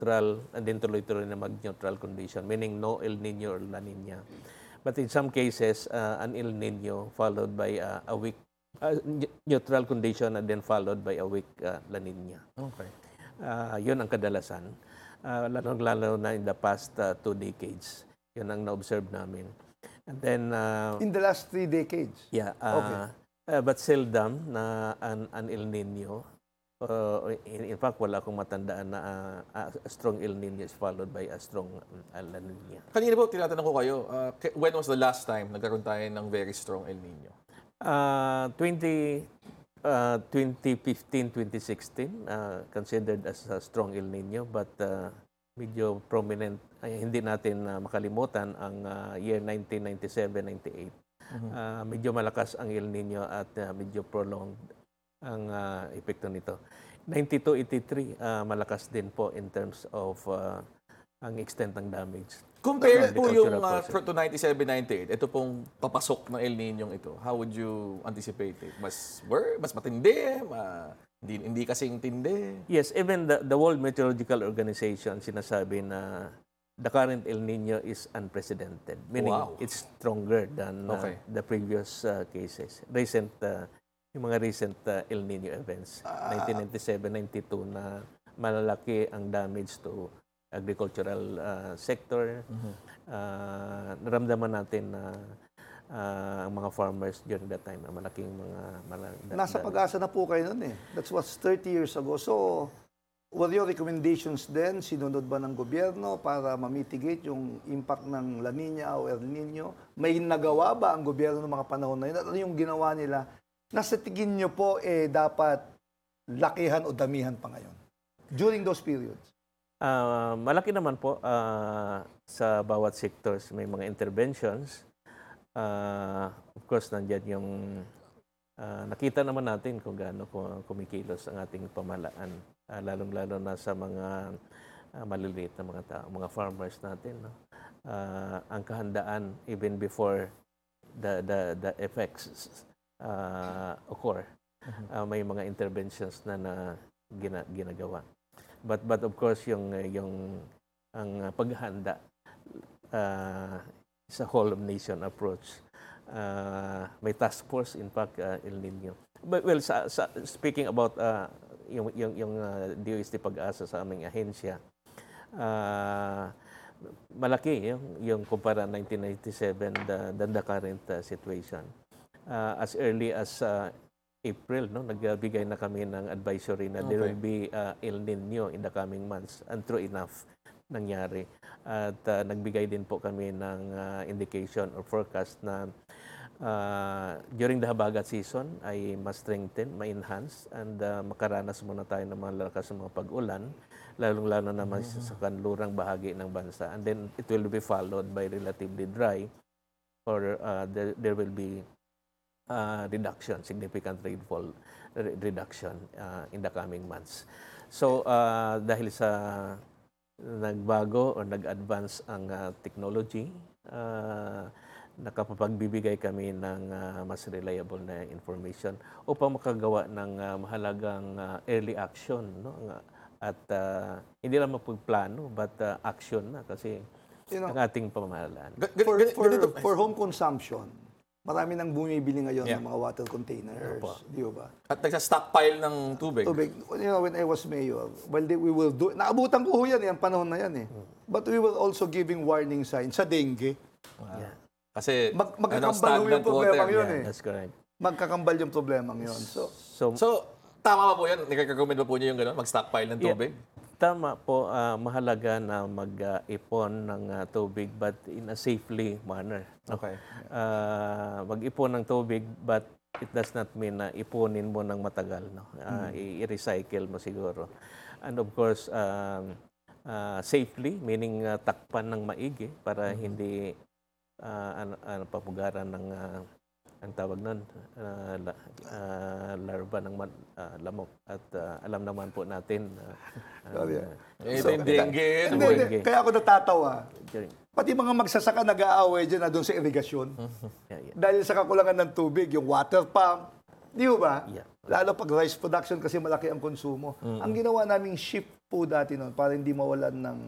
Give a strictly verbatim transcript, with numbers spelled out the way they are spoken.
neutral and then tuloy-tuloy na mag-neutral condition, meaning no El Nino or La Nina. But in some cases, uh, an El Nino followed by uh, a weak uh, neutral condition and then followed by a weak uh, La Nina. Okay. Uh, yun ang kadalasan. Uh, lalo-lalo na in the past uh, two decades. Yun ang na-observe namin. And then, uh, In the last three decades? yeah, uh, Okay. uh, but seldom na an, an El Nino. Uh, in, in fact, wala akong matandaan na uh, a strong El Nino is followed by a strong uh, La Nina. Kanina po, tinatanong ko kayo, uh, when was the last time nagkaroon tayo ng very strong El Nino? Uh, twenty, uh, twenty fifteen, twenty sixteen, uh, considered as a strong El Nino, but uh, medyo prominent, ay, hindi natin uh, makalimutan ang uh, year nineteen ninety-seven ninety-eight. Mhm. Uh, medyo malakas ang El Nino at uh, medyo prolonged ang uh, epekto nito. ninety-two eighty-three, uh, malakas din po in terms of uh, ang extent ng damage. Compared po yung Agricultural uh, process. to ninety-seven ninety-eight, ito pong papasok ng El Nino ito, how would you anticipate it? Mas worse, mas matindi, ma, hindi, hindi kasing tindi? Yes, even the, the World Meteorological Organization sinasabi na the current El Nino is unprecedented, meaning Wow. it's stronger than uh, Okay. the previous uh, cases. Recent, uh, yung mga recent uh, El Nino events, nineteen ninety-seven ninety-two na malalaki ang damage to agricultural uh, sector. Uh, naramdaman natin na uh, ang mga farmers during that time, na malaking mga... Mala, Nasa pag-asa na po kayo nun eh. That was thirty years ago. So, were your recommendations then, sinunod ba ng gobyerno para ma-mitigate yung impact ng La Nina o El Nino? May nagawa ba ang gobyerno ng mga panahon na yun? At ano yung ginawa nila? Nasa tingin nyo po, eh, dapat lakihan o damihan pa ngayon? During those periods? Uh, malaki naman po uh, sa bawat sectors, may mga interventions. Uh, of course, nandyan yung uh, nakita naman natin kung gaano kumikilos ang ating pamahalaan, uh, lalong-lalo na sa mga uh, maliliit na mga tao, mga farmers natin. No? Uh, ang kahandaan even before the the the effects uh, occur, uh, may mga interventions na, na gina, ginagawa. But but of course yung yung ang paghahanda uh, sa whole of nation approach. Uh, may task force in fact uh, El Nino. But well sa, sa, speaking about uh, yung yung yung uh, D O S T Pag-asa sa aming ahensya. Uh, malaki yung yung kumpara nineteen ninety-seven the, the, the current uh, situation. Uh, as early as uh, April, no, nagbigay na kami ng advisory na there Okay. will be uh, El Nino in the coming months, and true enough, nangyari. At uh, nagbigay din po kami ng uh, indication or forecast na uh, during the habagat season ay mas strengthen, ma-enhance, and uh, makaranas muna tayo ng mga lakas ng mga pag-ulan, lalong-lalo naman mm-hmm. sa kanlurang bahagi ng bansa. And then it will be followed by relatively dry, or uh, there, there will be Uh, reduction, significant rainfall re- reduction uh, in the coming months. So, uh, dahil sa nagbago o nag-advance ang uh, technology, uh, nakapagbibigay kami ng uh, mas reliable na information upang makagawa ng uh, mahalagang uh, early action. No? At uh, hindi lang mapagplano, but uh, action na kasi You know, ang ating pamahalaan. Ga- ga- For, ganito- for, ganito- for home consumption, marami nang bumibili ngayon Yeah. ng mga water containers. Opo. Di ba? At nagsa-stockpile ng tubig. Tubig. You know, when I was mayor, well, they, we will do, naabutan ko ho yan, yung panahon na yan eh. But we will also giving warning signs sa dengue. Yeah, Kasi Mag, ano, magkakambal ho stagnant yung problema water. yun yeah, eh. that's correct. Magkakambal yung problema yun. So, So, So, tama ba po yan? Nagkakakomment ba po niyo yung gano'n? Mag-stockpile ng Yeah. tubig? tama po, ah, mahalaga na mag-ipon ng ah, tubig but in a safely manner. Okay. Ah, mag-ipon ng tubig but it does not mean na ipunin mo ng matagal. No? Ah, i- I-recycle mo siguro. And of course, um, ah, safely, meaning ah, takpan ng maigi para hindi ah, ano, ano, papugaran ng ah, ang tawag nun, ah, la, ah, larva ng man- ah, lamok. At ah, alam naman po natin, ah, Sorry, ah, Eh, ito yung dengue. hindi, ano hindi, eh. kaya ako natatawa. during, Pati mga magsasaka nag-aaway dyan na doon sa irigasyon. yeah, yeah. Dahil sa kakulangan ng tubig, yung water pump. Di ba? Yeah. Lalo pag rice production kasi malaki ang konsumo. Ang ginawa naming shift po dati noon para hindi mawalan ng